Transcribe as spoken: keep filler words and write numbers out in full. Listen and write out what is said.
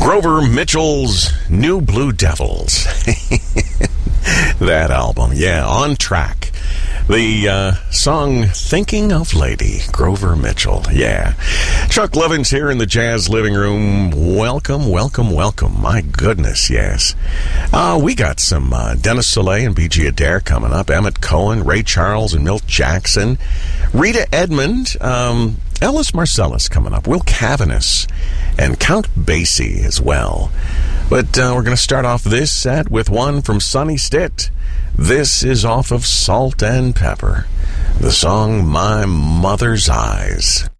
Grover Mitchell's New Blue Devils. That album, yeah, on track. The uh, song Thinking of Lady, Grover Mitchell, yeah. Chuck Lovins here in the Jazz Living Room. Welcome, welcome, welcome. My goodness, yes. Uh, we got some uh, Dennis Soleil and B G Adair coming up. Emmett Cohen, Ray Charles, and Milt Jackson. Rita Edmond, um, Ellis Marcellus coming up. Will Cavanis, and Count Basie as well. But uh, we're going to start off this set with one from Sonny Stitt. This is off of Salt and Pepper, the song My Mother's Eyes.